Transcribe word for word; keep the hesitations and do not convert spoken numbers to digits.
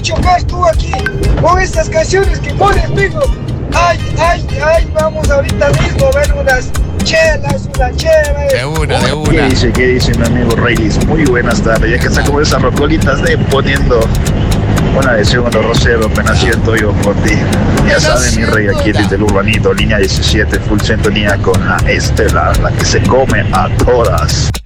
chocar tú aquí con estas canciones que pones, mijo. Ay, ay, ay, vamos ahorita mismo a ver unas chelas, una chela. De una, de ¿Qué una. dice, qué dice mi amigo Reyes? Muy buenas tardes, ya que está como esas rocolitas de poniendo una de segundo Rosero, apenas siento yo por ti. Ya saben, mi rey, aquí desde el urbanito, línea diecisiete, full sintonía con la Estela, la que se come a todas.